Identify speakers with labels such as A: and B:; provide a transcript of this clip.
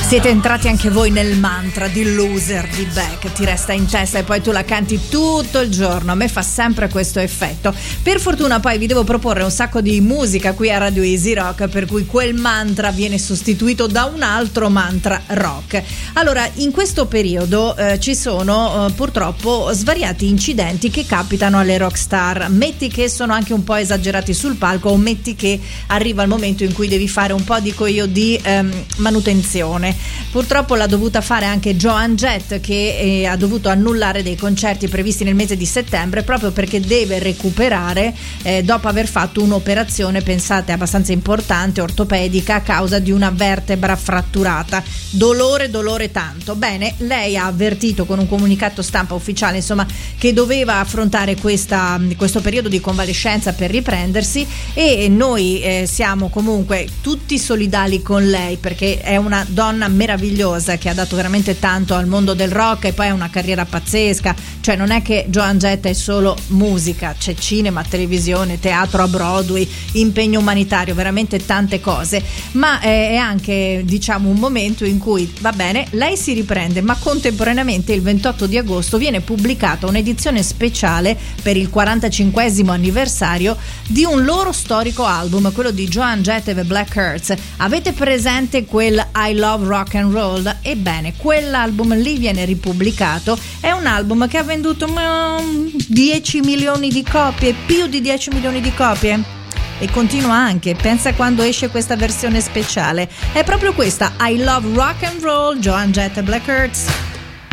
A: Siete entrati anche voi nel mantra di Loser di Beck, ti resta in testa e poi tu la canti tutto il giorno. A me fa sempre questo effetto. Per fortuna poi vi devo proporre un sacco di musica qui a Radio Easy Rock, per cui quel mantra viene sostituito da un altro mantra rock. Allora, in questo periodo ci sono purtroppo svariati incidenti che capitano alle rockstar. Metti che sono anche un po' esagerati sul palco, o metti che arriva il momento in cui devi fare un po' di manutenzione. Purtroppo l'ha dovuta fare anche Joan Jett, che ha dovuto annullare dei concerti previsti nel mese di settembre proprio perché deve recuperare dopo aver fatto un'operazione, pensate, abbastanza importante, ortopedica, a causa di una vertebra fratturata. Dolore tanto. Bene, lei ha avvertito con un comunicato stampa ufficiale, insomma, che doveva affrontare questo periodo di convalescenza per riprendersi, e noi siamo comunque tutti solidali con lei, perché è una donna meravigliosa che ha dato veramente tanto al mondo del rock e poi ha una carriera pazzesca. Cioè non è che Joan Jett è solo musica, c'è cinema, televisione, teatro a Broadway, impegno umanitario, veramente tante cose, ma è anche, diciamo, un momento in cui, va bene, lei si riprende, ma contemporaneamente il 28 di agosto viene pubblicata un'edizione speciale per il 45esimo anniversario di un loro storico album, quello di Joan Jett e The Black Hearts. Avete presente quel I Love Rock and Roll? Ebbene, quell'album lì viene ripubblicato. È un album che ha venduto 10 milioni di copie, più di 10 milioni di copie, e continua anche. Pensa quando esce questa versione speciale. È proprio questa, I Love Rock and Roll, Joan Jett e Black Hearts.